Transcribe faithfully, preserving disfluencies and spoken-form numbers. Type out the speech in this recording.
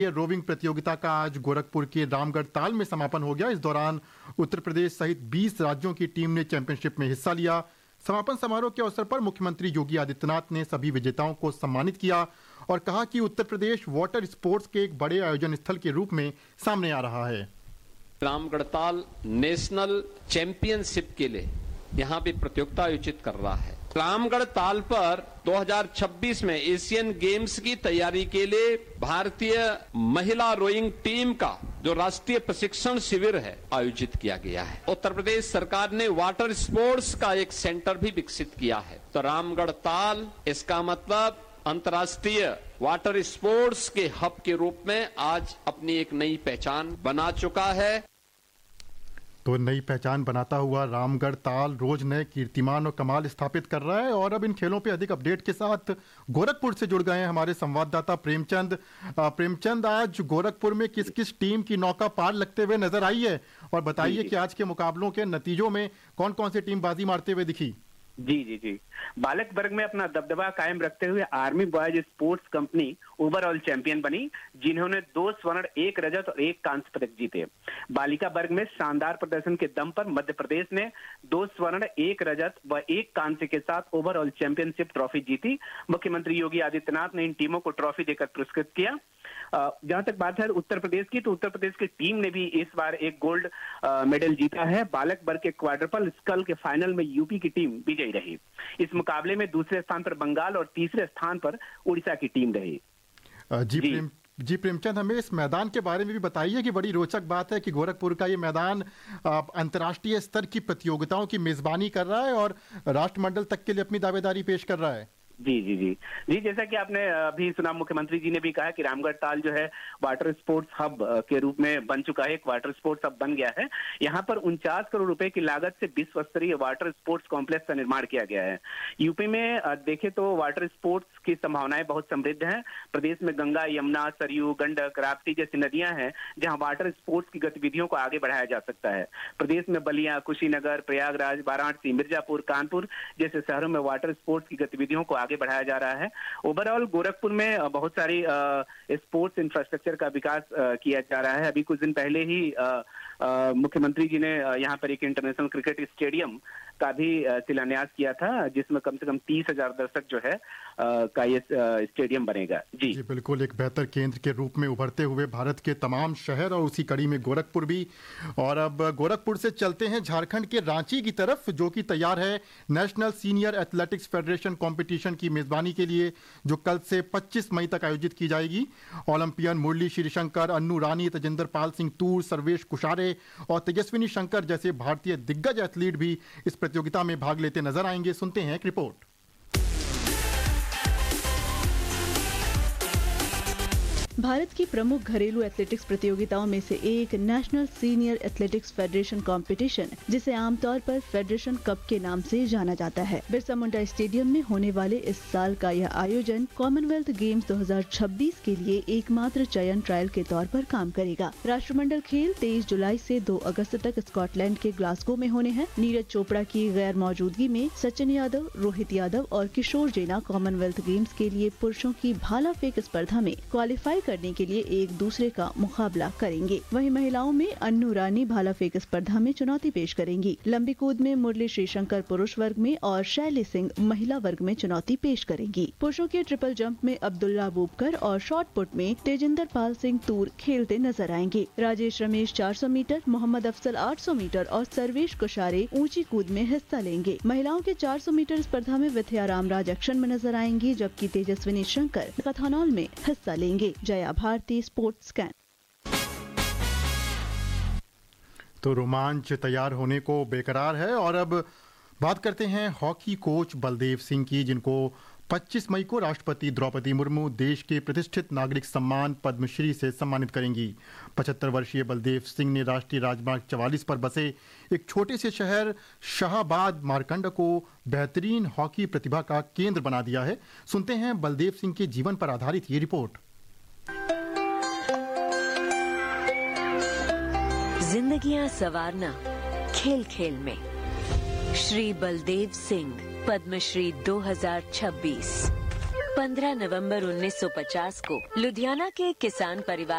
ये रोविंग प्रतियोगिता का आज गोरखपुर के रामगढ़ ताल में समापन हो गया। इस दौरान उत्तर प्रदेश सहित बीस राज्यों की टीम ने चैंपियनशिप में हिस्सा लिया। समापन समारोह के अवसर पर मुख्यमंत्री योगी आदित्यनाथ ने सभी विजेताओं को सम्मानित किया और कहा कि उत्तर प्रदेश वाटर स्पोर्ट्स के एक बड़े आयोजन स्थल के रूप में सामने आ रहा है। रामगढ़ ताल नेशनल चैंपियनशिप के लिए यहाँ पे प्रतियोगिता आयोजित कर रहा है। रामगढ़ ताल पर दो हज़ार छब्बीस में एशियन गेम्स की तैयारी के लिए भारतीय महिला रोइंग टीम का जो राष्ट्रीय प्रशिक्षण शिविर है आयोजित किया गया है। उत्तर प्रदेश सरकार ने वाटर स्पोर्ट्स का एक सेंटर भी विकसित किया है। तो रामगढ़ ताल इसका मतलब अंतर्राष्ट्रीय वाटर स्पोर्ट्स के हब के रूप में आज अपनी एक नई पहचान बना चुका है। तो नई पहचान बनाता हुआ रामगढ़ ताल रोज नए कीर्तिमान और कमाल स्थापित कर रहा है। और अब इन खेलों पे अधिक अपडेट के साथ गोरखपुर से जुड़ गए हैं हमारे संवाददाता प्रेमचंद। प्रेमचंद, आज गोरखपुर में किस किस टीम की नौका पार लगते हुए नजर आई है और बताइए कि आज के मुकाबलों के नतीजों में कौन कौन सी टीम बाजी मारते हुए दिखी? जी जी जी बालक वर्ग में अपना दबदबा कायम रखते हुए army boys sports company overall champion बनी, जिन्होंने दो स्वर्ण, एक रजत और एक कांस्य पदक जीते। बालिका वर्ग में शानदार प्रदर्शन के दम पर मध्य प्रदेश ने दो स्वर्ण, एक रजत व एक कांस्य के साथ ओवरऑल चैंपियनशिप ट्रॉफी जीती। मुख्यमंत्री योगी आदित्यनाथ ने इन टीमों को ट्रॉफी देकर पुरस्कृत किया। जहां तक बात है उत्तर प्रदेश की, तो उत्तर प्रदेश की टीम ने भी इस बार एक गोल्ड मेडल जीता है। बालक वर्ग के क्वाड्रपल स्कल के फाइनल में यूपी की टीम विजयी रही। इस मुकाबले में दूसरे स्थान पर बंगाल और तीसरे स्थान पर उड़ीसा की टीम रही। जी, जी प्रेम जी प्रेमचंद, हमें इस मैदान के बारे में भी बताइए कि बड़ी रोचक बात है कि गोरखपुर का ये मैदान अंतर्राष्ट्रीय स्तर की प्रतियोगिताओं की मेजबानी कर रहा है और राष्ट्रमंडल तक के लिए अपनी दावेदारी पेश कर रहा है। जी जी जी जी जैसा कि आपने अभी सुना, मुख्यमंत्री जी ने भी कहा कि रामगढ़ ताल जो है वाटर स्पोर्ट्स हब के रूप में बन चुका है, एक वाटर स्पोर्ट्स हब बन गया है। यहाँ पर उनचास करोड़ रुपए की लागत से विश्व स्तरीय वाटर स्पोर्ट्स कॉम्प्लेक्स का निर्माण किया गया है। यूपी में देखें तो वाटर स्पोर्ट्स की संभावनाएं बहुत समृद्ध हैं। प्रदेश में गंगा, यमुना, सरयू, गंडक, राप्ती जैसी नदियां हैं जहां वाटर स्पोर्ट्स की गतिविधियों को आगे बढ़ाया जा सकता है। प्रदेश में बलिया, कुशीनगर, प्रयागराज, वाराणसी, मिर्जापुर, कानपुर जैसे शहरों में वाटर स्पोर्ट्स की गतिविधियों को आगे बढ़ाया जा रहा है। ओवरऑल गोरखपुर में बहुत सारी स्पोर्ट्स इंफ्रास्ट्रक्चर का विकास किया जा रहा है। अभी कुछ दिन पहले ही मुख्यमंत्री जी ने यहाँ पर एक इंटरनेशनल क्रिकेट स्टेडियम का भी शिलान्यास किया था, जिसमें कम से कम तीस हजार दर्शक जो है का ये स्टेडियम बनेगा। जी जी बिल्कुल, एक बेहतर केंद्र के रूप में उभरते हुए भारत के तमाम शहर और उसी कड़ी में गोरखपुर भी। और अब गोरखपुर से चलते हैं झारखंड के रांची की तरफ, जो कि तैयार है national senior athletics federation competition की मेजबानी के लिए, जो कल से पच्चीस मई तक आयोजित की जाएगी। ओलंपियन मुरली श्रीशंकर, अन्नू रानी, तेजिंदर पाल सिंह तूर, सर्वेश कुशारे और तेजस्विनी शंकर जैसे भारतीय दिग्गज एथलीट भी इस प्रतियोगिता में भाग लेते नजर आएंगे। सुनते हैं एक रिपोर्ट। भारत की प्रमुख घरेलू एथलेटिक्स प्रतियोगिताओं में से एक national senior athletics federation competition, जिसे आमतौर पर फेडरेशन कप के नाम से जाना जाता है, बिरसा मुंडा स्टेडियम में होने वाले इस साल का यह आयोजन कॉमनवेल्थ गेम्स दो हज़ार छब्बीस के लिए एकमात्र चयन ट्रायल के तौर पर काम करेगा। राष्ट्रमंडल खेल तेईस जुलाई से दो अगस्त तक स्कॉटलैंड के ग्लासगो में होने हैं। नीरज चोपड़ा की गैर मौजूदगी में सचिन यादव, रोहित यादव और किशोर जेना कॉमनवेल्थ गेम्स के लिए पुरुषों की भाला फेंक स्पर्धा में क्वालिफाई करने के लिए एक दूसरे का मुकाबला करेंगे। वहीं महिलाओं में अन्नू रानी भाला फेंक स्पर्धा में चुनौती पेश करेंगी। लंबी कूद में मुरली श्रीशंकर पुरुष वर्ग में और शैली सिंह महिला वर्ग में चुनौती पेश करेंगी। पुरुषों के ट्रिपल जंप में अब्दुल्ला अबूबकर और शॉट पुट में तेजिंदर पाल सिंह तूर खेलते नजर आएंगे। राजेश रमेश चार सौ मीटर, मोहम्मद अफसल आठ सौ मीटर और सर्वेश कुशारे ऊंची कूद में हिस्सा लेंगे। महिलाओं के चार सौ मीटर स्पर्धा में विथया रामराज एक्शन में नजर आएंगी, जबकि तेजस्विनी शंकर कथानॉल में हिस्सा लेंगे। Jaya Bharti, sports scan. तो रोमांच तैयार होने को बेकरार है। और अब बात करते हैं हॉकी कोच बलदेव सिंह की, जिनको पच्चीस मई को राष्ट्रपति द्रौपदी मुर्मू देश के प्रतिष्ठित नागरिक सम्मान पद्मश्री से सम्मानित करेंगी। पचहत्तर वर्षीय बलदेव सिंह ने राष्ट्रीय राजमार्ग चवालीस पर बसे एक छोटे से शहर शाहबाद मारकंड को बेहतरीन हॉकी प्रतिभा का केंद्र बना दिया है। सुनते हैं बलदेव सिंह के जीवन पर आधारित ये रिपोर्ट। जिंदगियां संवारना खेल खेल में। श्री बलदेव सिंह पद्मश्री दो हज़ार छब्बीस। पंद्रह नवंबर उन्नीस सौ पचास को लुधियाना के किसान परिवार